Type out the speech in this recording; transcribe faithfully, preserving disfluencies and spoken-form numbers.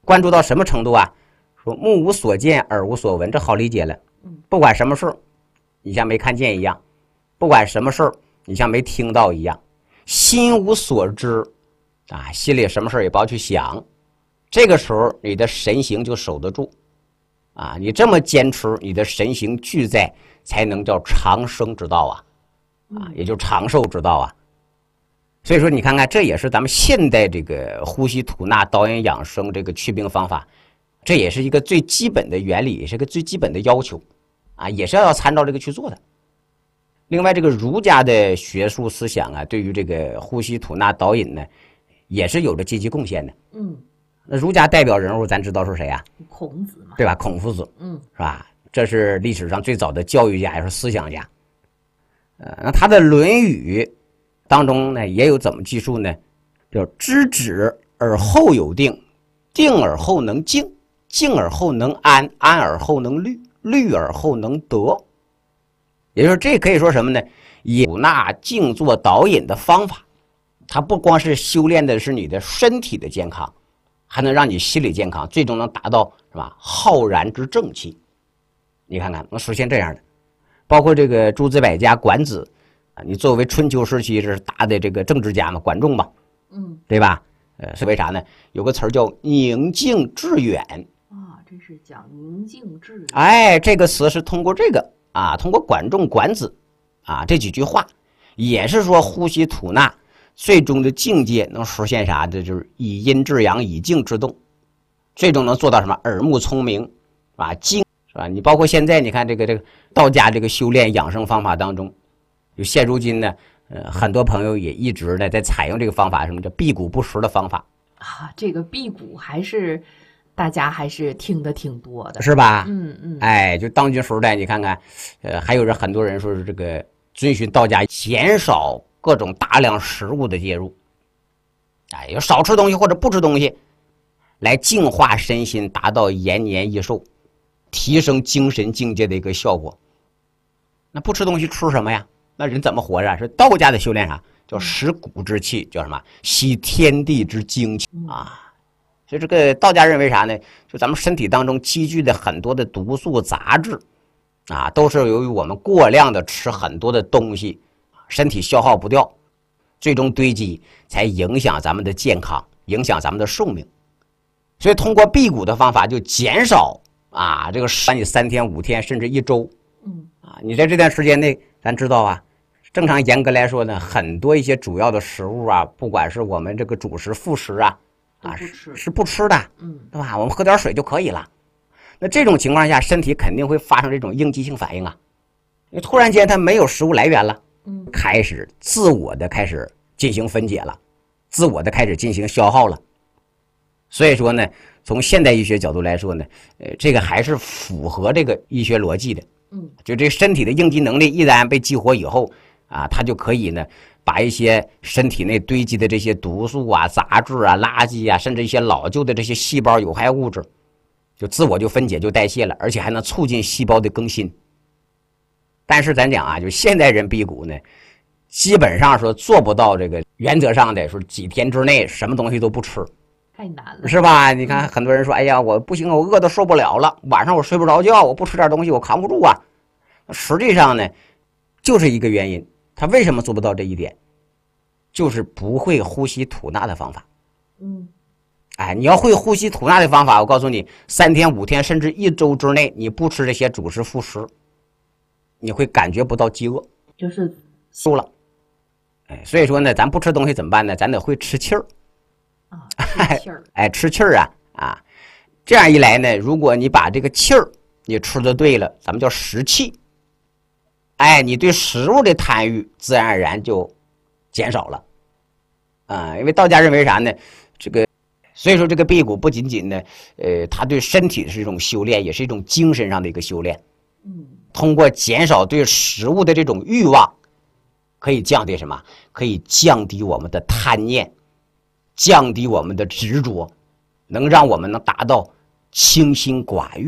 关注到什么程度啊？说目无所见，耳无所闻，这好理解了。不管什么事你像没看见一样，不管什么事你像没听到一样，心无所知啊，心里什么事也不要去想。这个时候你的神行就守得住啊，你这么坚持，你的神行俱在，才能叫长生之道啊，啊，也就长寿之道啊。所以说你看看，这也是咱们现代这个呼吸吐纳导引养生这个祛病方法，这也是一个最基本的原理，也是个最基本的要求啊，也是要参照这个去做的。另外这个儒家的学术思想啊，对于这个呼吸吐纳导引呢，也是有着积极贡献的。 嗯， 那儒家代表人物咱知道是谁啊？ 孔子嘛， 对吧？孔夫子， 嗯， 是吧？这是历史上最早的教育家，也是思想家。呃，那他的《论语》当中呢，也有怎么记述呢？叫知止而后有定，定而后能静，静而后能安，安而后能虑，虑而后能得。也就是这可以说什么呢？吐纳静坐导引的方法，它不光是修炼的是你的身体的健康，还能让你心理健康，最终能达到是吧？浩然之正气。你看看能实现这样的，包括这个诸子百家管子啊，你作为春秋时期这是大的这个政治家嘛，管仲嘛， 嗯， 对吧？呃，是为啥呢？有个词儿叫宁静致远啊，这是讲宁静致远。 哎，这个词是通过这个啊，通过管仲、管子啊这几句话，也是说呼吸吐纳最终的境界能实现啥的，就是以阴制阳，以静制动，最终能做到什么？耳目聪明啊，静是吧？你包括现在你看这个这个道家这个修炼养生方法当中，就现如今呢，呃，很多朋友也一直呢在采用这个方法，什么叫辟谷不食的方法啊？这个辟谷还是大家还是听的挺多的， 是吧？ 嗯嗯， 哎，就当今时代，你看看，呃，还有人很多人说是这个遵循道家，减少各种大量食物的介入，哎，要少吃东西或者不吃东西，来净化身心，达到延年益寿，提升精神境界的一个效果。那不吃东西吃什么呀？那人怎么活着？是道家的修炼啥？叫食谷之气，叫什么？吸天地之精气啊！所以这个道家认为啥呢？就咱们身体当中积聚的很多的毒素杂质啊，都是由于我们过量的吃很多的东西，身体消耗不掉，最终堆积，才影响咱们的健康，影响咱们的寿命。所以通过辟谷的方法，就减少啊这个你三天五天甚至一周， 嗯啊，你在这段时间内，咱知道啊，正常严格来说呢，很多一些主要的食物啊，不管是我们这个主食副食啊。啊，是是不吃的， 嗯， 对吧？我们喝点水就可以了。那这种情况下，身体肯定会发生这种应激性反应啊。你突然间它没有食物来源了， 嗯， 开始自我的开始进行分解了，自我的开始进行消耗了。所以说呢，从现代医学角度来说呢，呃，这个还是符合这个医学逻辑的。 嗯， 就这身体的应激能力一旦被激活以后啊，它就可以呢。把一些身体内堆积的这些毒素啊、杂质啊、垃圾啊，甚至一些老旧的这些细胞有害物质，就自我就分解就代谢了，而且还能促进细胞的更新。但是咱讲啊，就现代人辟谷呢，基本上说做不到这个原则上的说几天之内什么东西都不吃， 太难了， 是吧？你看很多人说，哎呀，我不行，我饿得受不了了，晚上我睡不着觉，我不吃点东西我扛不住啊。实际上呢，就是一个原因。他为什么做不到这一点？就是不会呼吸吐纳的方法。 嗯， 哎，你要会呼吸吐纳的方法，我告诉你，三天五天甚至一周之内，你不吃这些主食副食，你会感觉不到饥饿， 就是瘦了。哎，所以说呢，咱不吃东西怎么办呢？咱得会吃气儿啊，吃气儿， 哎，吃气儿啊啊！这样一来呢，如果你把这个气儿你吃的对了，咱们叫食气。哎，你对食物的贪欲自然而然就减少了，啊、呃，因为道家认为啥呢？这个，所以说这个辟谷不仅仅呢，呃，它对身体是一种修炼，也是一种精神上的一个修炼。 嗯， 通过减少对食物的这种欲望，可以降低什么？可以降低我们的贪念，降低我们的执着，能让我们能达到清心寡欲。